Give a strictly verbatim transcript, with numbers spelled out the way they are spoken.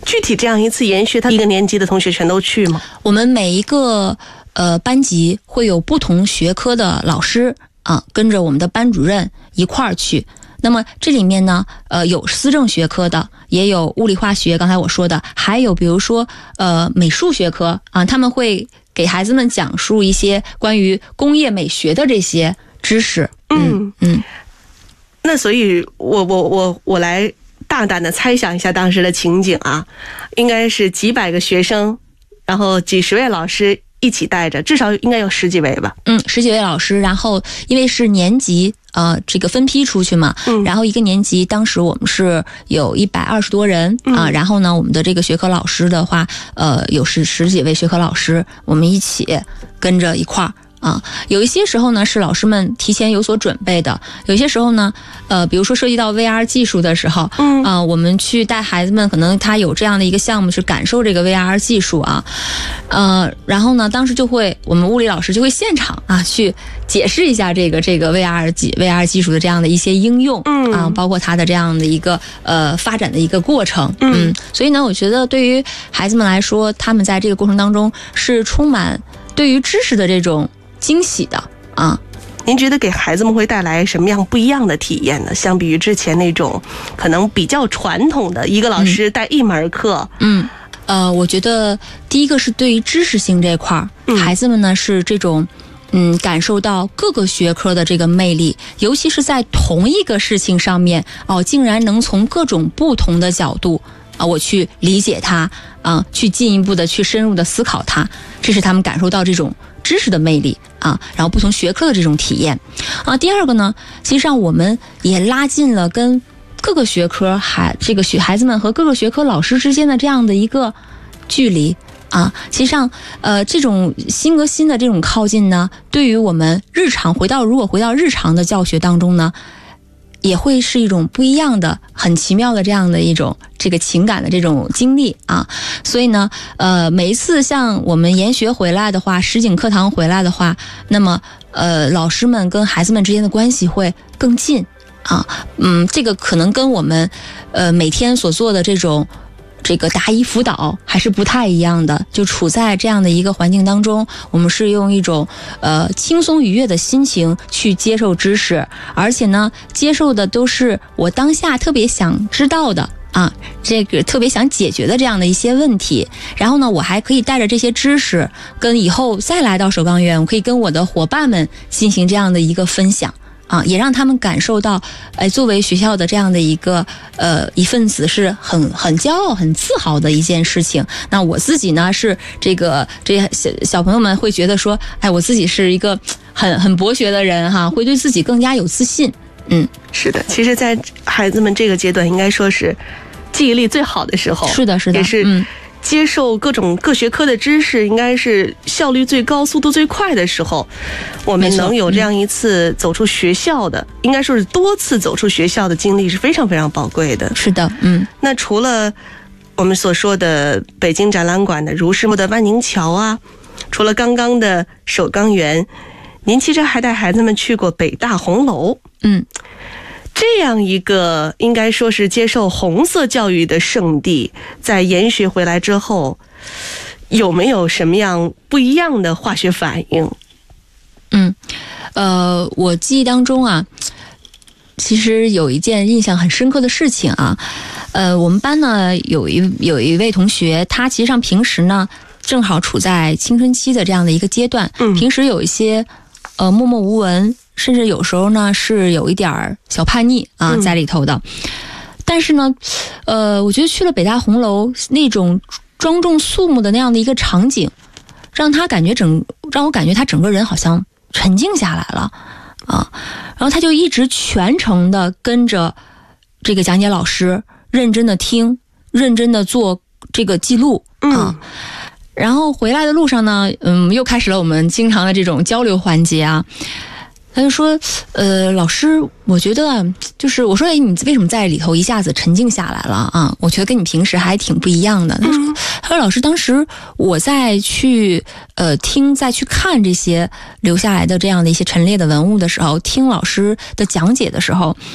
具体这样一次研学，他一个年级的同学全都去吗？ 我们每一个呃班级会有不同学科的老师啊，跟着我们的班主任一块儿去。那么这里面呢，呃，有思政学科的，也有物理化学，刚才我说的，还有比如说呃美术学科啊，他们会给孩子们讲述一些关于工业美学的这些知识。嗯嗯。 那所以我我我我来大胆的猜想一下当时的情景啊，应该是几百个学生，然后几十位老师一起带着，至少应该有十几位吧。 嗯，十几位老师，然后因为是年级。呃，这个分批出去嘛，嗯，然后一个年级当时我们是有一百二十多人啊、嗯，然后呢，我们的这个学科老师的话，呃，有十十几位学科老师，我们一起跟着一块儿啊。有一些时候呢是老师们提前有所准备的，有些时候呢，呃，比如说涉及到 V R 技术的时候，嗯啊、呃，我们去带孩子们，可能他有这样的一个项目是感受这个 V R 技术啊，呃，然后呢，当时就会我们物理老师就会现场啊去解释一下这个这个 V R 技 V R 技术的这样的一些应用，嗯啊，包括它的这样的一个呃发展的一个过程，嗯，所以呢，我觉得对于孩子们来说，他们在这个过程当中是充满对于知识的这种惊喜的啊。 您觉得给孩子们会带来什么样不一样的体验呢？相比于之前那种可能比较传统的一个老师带一门课， 嗯，呃，我觉得第一个是对于知识性这块儿、嗯，孩子们呢是这种。嗯，感受到各个学科的这个魅力，尤其是在同一个事情上面，哦，竟然能从各种不同的角度啊，我去理解它啊，去进一步的去深入的思考它，这是他们感受到这种知识的魅力啊，然后不同学科的这种体验啊。第二个呢，其实上我们也拉近了跟各个学科孩这个学孩子们和各个学科老师之间的这样的一个距离。啊，其实上，呃，这种心和心的这种靠近呢，对于我们日常回到如果回到日常的教学当中呢，也会是一种不一样的、很奇妙的这样的一种这个情感的这种经历啊。所以呢，呃，每一次像我们研学回来的话，实景课堂回来的话，那么呃，老师们跟孩子们之间的关系会更近啊。嗯，这个可能跟我们呃每天所做的这种。这个答疑辅导还是不太一样的，就处在这样的一个环境当中，我们是用一种呃轻松愉悦的心情去接受知识，而且呢，接受的都是我当下特别想知道的啊，这个特别想解决的这样的一些问题。然后呢，我还可以带着这些知识，跟以后再来到首钢院，我可以跟我的伙伴们进行这样的一个分享。啊，也让他们感受到，哎，作为学校的这样的一个呃一份子是很很骄傲、很自豪的一件事情。那我自己呢是这个这小小朋友们会觉得说，哎，我自己是一个很很博学的人哈，会对自己更加有自信。嗯， 是的，其实，在孩子们这个阶段，应该说是记忆力最好的时候。 是的，是的， 也是。嗯。接受各种各学科的知识，应该是效率最高、速度最快的时候，我们能有这样一次走出学校的，嗯、应该说是多次走出学校的经历是非常非常宝贵的。 是的，嗯。 那除了我们所说的北京展览馆的如是的万宁桥啊，除了刚刚的首钢园，您其实还带孩子们去过北大红楼， 嗯。 这样一个应该说是接受红色教育的圣地，在研学回来之后，有没有什么样不一样的化学反应？ 嗯，呃，我记忆当中啊，其实有一件印象很深刻的事情啊，呃，我们班呢有一有一位同学，他其实上平时呢正好处在青春期的这样的一个阶段，嗯，平时有一些呃默默无闻。甚至有时候呢是有一点小叛逆啊在里头的，嗯、但是呢，呃，我觉得去了北大红楼那种庄重肃穆的那样的一个场景，让他感觉整让我感觉他整个人好像沉静下来了啊，然后他就一直全程的跟着这个讲解老师认真的听，认真的做这个记录啊。嗯然后回来的路上呢，嗯，又开始了我们经常的这种交流环节啊。他就说，呃，老师，我觉得就是我说，哎，你为什么在里头一下子沉静下来了啊？我觉得跟你平时还挺不一样的。他说，他说老师，当时我在去呃听、再去看这些留下来的这样的一些陈列的文物的时候，听老师的讲解的时候。